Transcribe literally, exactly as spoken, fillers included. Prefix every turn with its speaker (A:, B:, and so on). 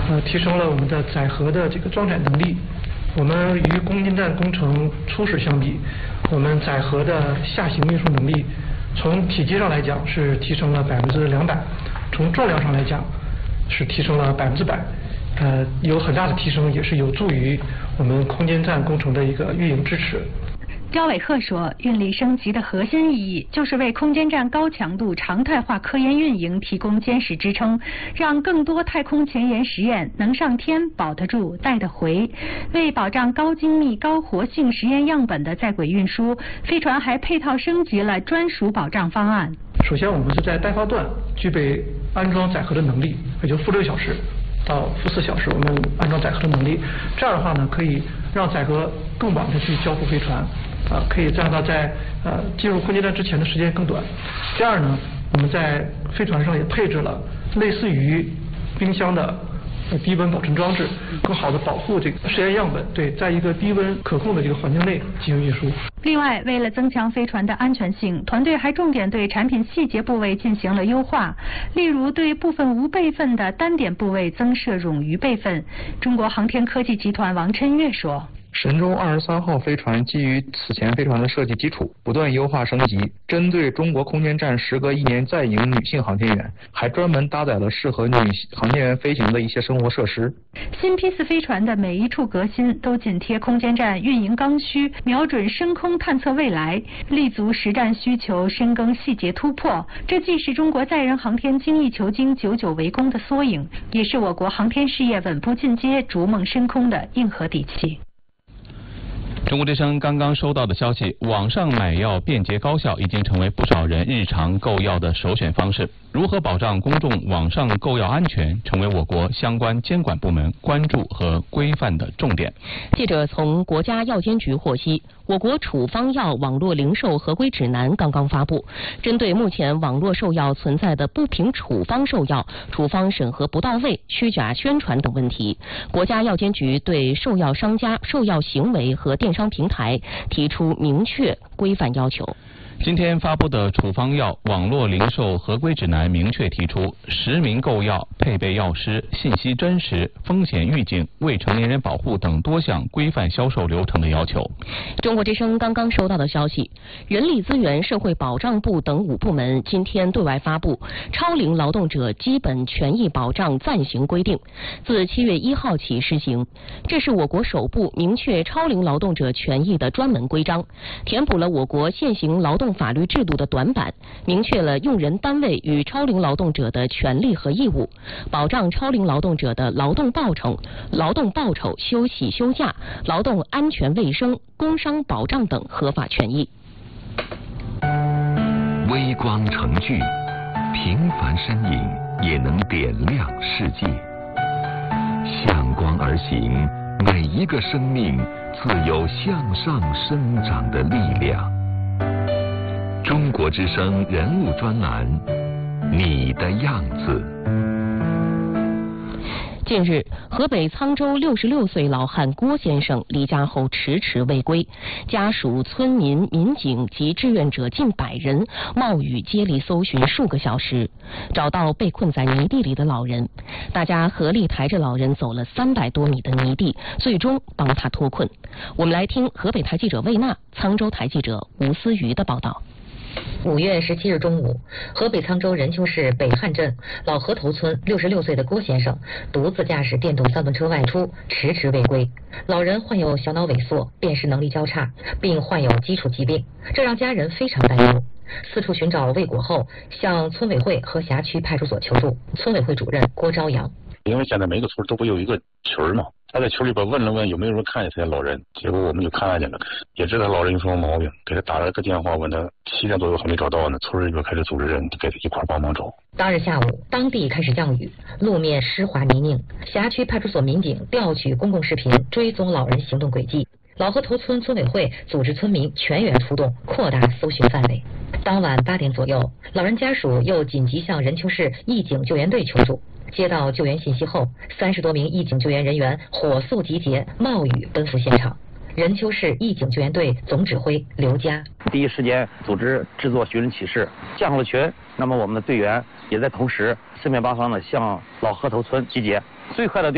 A: 呃，提升了我们的载荷的这个装载能力。我们与空间站工程初始相比，我们载荷的下行运输能力，从体积上来讲是提升了百分之两百，从重量上来讲是提升了百分之百。呃，有很大的提升，也是有助于我们空间站工程的一个运营支持。
B: 焦伟鹤说，运力升级的核心意义就是为空间站高强度常态化科研运营提供坚实支撑，让更多太空前沿实验能上天、保得住、带得回。为保障高精密、高活性实验样本的在轨运输，飞船还配套升级了专属保障方案。
A: 首先，我们是在待发段具备安装载荷的能力，也就负六小时到负四小时，我们安装载荷的能力。这样的话呢，可以让载荷更晚的去交付飞船。啊，可以让它在呃进入空间站之前的时间更短。第二呢，我们在飞船上也配置了类似于冰箱的低温保存装置，更好的保护这个实验样本，对，在一个低温可控的这个环境内进行运输。
B: 另外，为了增强飞船的安全性，团队还重点对产品细节部位进行了优化，例如对部分无备份的单点部位增设冗余备份。中国航天科技集团王琛岳说。
C: 神舟二十三号飞船基于此前飞船的设计基础，不断优化升级。针对中国空间站时隔一年再迎女性航天员，还专门搭载了适合女航天员飞行的一些生活设施。
B: 新批次飞船的每一处革新都紧贴空间站运营刚需，瞄准深空探测未来，立足实战需求，深耕细节突破。这既是中国载人航天精益求精、久久为功的缩影，也是我国航天事业稳步进阶、逐梦深空的硬核底气。
D: 中国之声刚刚收到的消息，网上买药便捷高效已经成为不少人日常购药的首选方式。如何保障公众网上购药安全，成为我国相关监管部门关注和规范的重点。
E: 记者从国家药监局获悉，我国处方药网络零售合规指南刚刚发布，针对目前网络售药存在的不凭处方售药、处方审核不到位、虚假宣传等问题，国家药监局对售药商家、售药行为和电商平台提出明确规范要求。
D: 今天发布的处方药网络零售合规指南明确提出，实名购药、配备药师、信息真实、风险预警、未成年人保护等多项规范销售流程的要求。
E: 中国之声刚刚收到的消息，人力资源社会保障部等五部门今天对外发布《超龄劳动者基本权益保障暂行规定》，自七月一号起施行。这是我国首部明确超龄劳动者权益的专门规章，填补了我国现行劳动法律制度的短板，明确了用人单位与超龄劳动者的权利和义务，保障超龄劳动者的劳动报酬、劳动报酬、休息休假、劳动安全卫生、工伤保障等合法权益。
F: 微光成炬，平凡身影也能点亮世界。向光而行，每一个生命自有向上生长的力量。中国之声人物专栏，你的样子。
E: 近日，河北沧州六十六岁老汉郭先生离家后迟迟未归，家属、村民、民警及志愿者近百人冒雨接力搜寻数个小时，找到被困在泥地里的老人。大家合力抬着老人走了三百多米的泥地，最终帮他脱困。我们来听河北台记者魏娜、沧州台记者吴思瑜的报道。
G: 五月十七日中午，河北沧州任丘市北汉镇老河头村六十六岁的郭先生独自驾驶电动三轮车外出，迟迟未归。老人患有小脑萎缩、辨识能力较差，并患有基础疾病，这让家人非常担忧。四处寻找未果后，向村委会和辖区派出所求助。村委会主任郭朝阳：
H: 因为现在每个村都不有一个群嘛，他在群里边问了问有没有人看见他的老人，结果我们就看见了，也知道老人有什么毛病，给他打了个电话，问他七点左右还没找到呢，村里边开始组织人给他一块帮忙找。
G: 当日下午，当地开始降雨，路面湿滑泥泞，辖区派出所民警调取公共视频追踪老人行动轨迹。老河头村村委会组织村民全员出动，扩大搜寻范围。当晚八点左右，老人家属又紧急向任丘市义警救援队求助。接到救援信息后，三十多名义警救援人员火速集结，冒雨奔赴现场。任丘市义警救援队总指挥刘佳
I: 第一时间组织制作寻人启事，建好了群。那么我们的队员也在同时四面八方的向老河头村集结，最快的队